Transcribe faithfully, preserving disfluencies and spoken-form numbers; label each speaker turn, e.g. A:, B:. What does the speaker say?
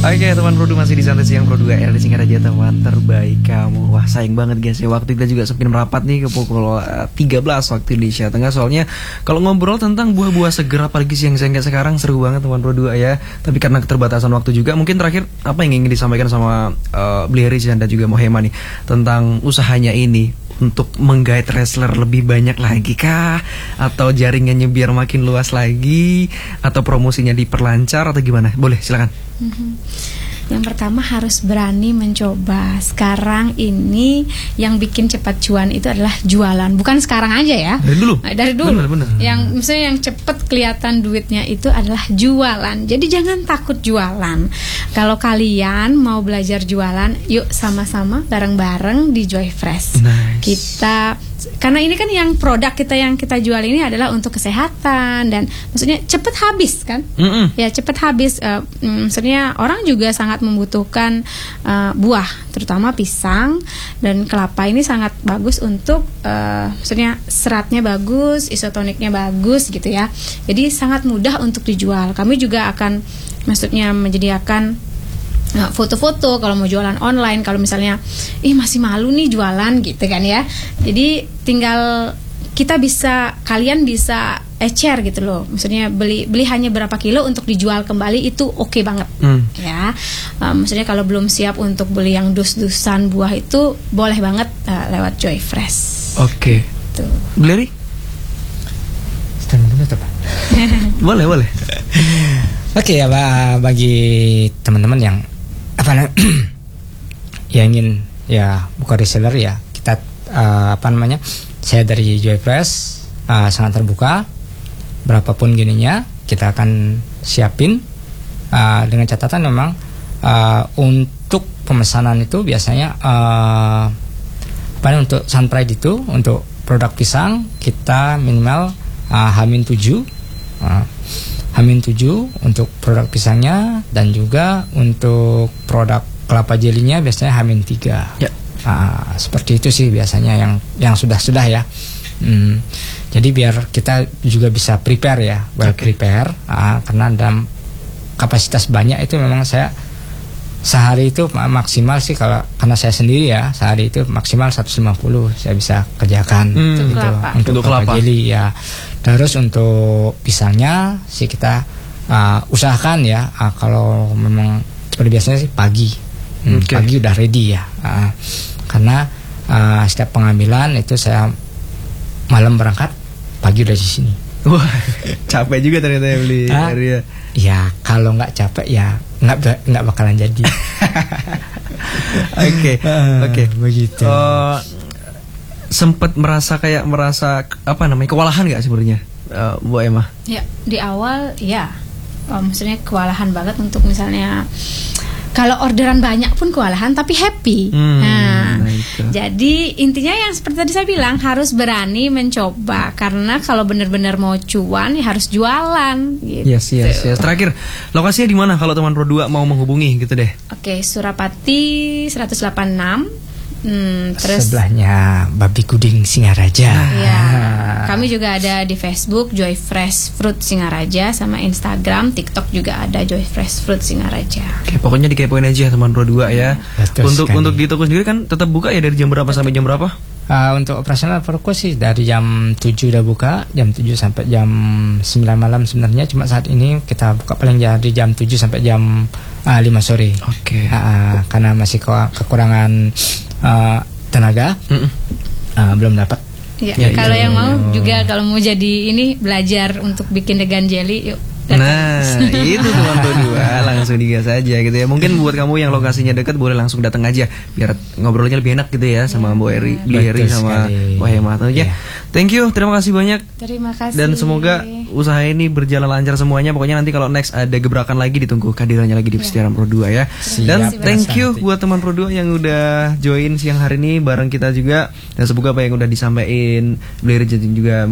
A: Oke teman Pro dua masih di Santai Siang Pro dua R di Singaraja, teman terbaik kamu. Wah sayang banget guys ya, waktu kita juga semakin merapat nih ke pukul uh, tiga belas waktu Indonesia Tengah. Soalnya kalau ngobrol tentang buah-buah seger apalagi siang-siang kayak sekarang seru banget teman Pro dua ya. Tapi karena keterbatasan waktu juga, mungkin terakhir apa yang ingin disampaikan sama uh, Blieri dan juga Mohema nih tentang usahanya ini untuk menggait wrestler lebih banyak lagi kah? Atau jaringannya biar makin luas lagi? Atau promosinya diperlancar atau gimana? Boleh silakan.
B: Mm-hmm. Yang pertama harus berani mencoba. Sekarang ini yang bikin cepat cuan itu adalah jualan. Bukan sekarang aja ya.
A: Dari dulu.
B: Dari dulu.
A: Bener, bener.
B: Yang misalnya yang cepat kelihatan duitnya itu adalah jualan. Jadi jangan takut jualan. Kalau kalian mau belajar jualan, yuk sama-sama bareng-bareng di Joy Fresh.
A: Nice.
B: Kita karena ini kan yang produk kita yang kita jual ini adalah untuk kesehatan dan maksudnya cepat habis kan?
A: Mm-mm.
B: Ya cepat habis. Uh, maksudnya orang juga sangat membutuhkan uh, buah, terutama pisang dan kelapa ini sangat bagus untuk uh, maksudnya seratnya bagus, isotoniknya bagus gitu ya. Jadi sangat mudah untuk dijual. Kami juga akan maksudnya menyediakan Nah, foto-foto kalau mau jualan online. Kalau misalnya, ih masih malu nih jualan gitu kan ya. Jadi tinggal kita bisa, kalian bisa ecer gitu loh. Maksudnya beli beli hanya berapa kilo untuk dijual kembali itu oke okay banget hmm. ya. Um, maksudnya kalau belum siap untuk beli yang dus-dusan buah itu boleh banget uh, lewat Joy Fresh.
A: Oke. Okay. Tuh. Blieri? boleh boleh.
C: Oke okay, ya bagi teman-teman yang apa yang ingin ya buka reseller ya, kita uh, apa namanya, saya dari Joy Fresh uh, sangat terbuka, berapapun gininya kita akan siapin uh, dengan catatan memang uh, untuk pemesanan itu biasanya uh, apa untuk Sunpride itu untuk produk pisang kita minimal uh, Hamin tujuh uh, Hamin tujuh untuk produk pisangnya, dan juga untuk produk kelapa jelinya biasanya Hamin tiga.
A: Ya.
C: Nah, seperti itu sih biasanya yang yang sudah-sudah ya. Hmm, jadi biar kita juga bisa prepare ya, well okay. prepare. Nah, karena dalam kapasitas banyak itu memang saya sehari itu maksimal sih, kalau karena saya sendiri ya sehari itu maksimal seratus lima puluh saya bisa kerjakan
A: hmm,
C: gitu,
B: untuk kelapa,
C: untuk, untuk kelapa jeli ya. Terus untuk pisangnya sih kita uh, usahakan ya uh, kalau memang seperti biasanya sih pagi hmm, okay. pagi udah ready ya, uh, karena uh, setiap pengambilan itu saya malam berangkat, pagi udah di sini.
A: Wah, capek juga ternyata ya beli
C: uh,
A: area.
C: Ya kalau nggak capek ya nggak nggak bakalan jadi.
A: Oke oke
C: begitu.
A: Uh, sempet merasa kayak merasa apa namanya kewalahan nggak sebenarnya uh, Bu Emma?
B: Ya di awal ya, oh, maksudnya kewalahan banget untuk misalnya kalau orderan banyak pun kewalahan, tapi happy. Hmm, nah, nah jadi intinya yang seperti tadi saya bilang harus berani mencoba, karena kalau benar-benar mau cuan ya harus jualan. Gitu.
A: Yes, yes, yes. Terakhir, lokasinya di mana kalau teman Pro dua mau menghubungi gitu deh?
B: Oke, Surapati seratus delapan puluh enam. Hmm, terus
C: sebelahnya Babi Kuding Singaraja.
B: Ya, kami juga ada di Facebook Joy Fresh Fruit Singaraja, sama Instagram, TikTok juga ada Joy Fresh Fruit Singaraja.
A: Oke, pokoknya dikepoin aja teman Pro dua ya.
C: Betul
A: untuk
C: sekali.
A: Untuk di toko sendiri kan tetap buka ya dari jam berapa sampai jam berapa?
C: Uh, untuk operasional fokus sih dari jam tujuh udah buka, jam tujuh sampai jam sembilan malam sebenarnya. Cuma saat ini kita buka paling dari jam tujuh sampai jam uh, lima sore.
A: Oke. Okay.
C: Uh, karena masih kekurangan uh, tenaga, mm -mm. Uh, belum dapat.
B: Ya, ya, kalau ya. yang mau juga kalau mau jadi ini belajar untuk bikin degan jelly, yuk.
A: Nah, itu teman Pro dua langsung digas aja gitu ya. Mungkin buat kamu yang lokasinya dekat boleh langsung datang aja biar ngobrolnya lebih enak gitu ya sama Bu Eri, Blieri sama Bu Hema aja. Yeah. Thank you, terima kasih banyak.
B: Terima kasih.
A: Dan semoga usaha ini berjalan lancar semuanya. Pokoknya nanti kalau next ada gebrakan lagi ditunggu kehadirannya lagi di Setiaran Pro dua ya.
C: Siap.
A: Dan thank you buat teman Pro dua yang udah join siang hari ini bareng kita juga. Dan semoga apa yang udah disampaikan Blieri juga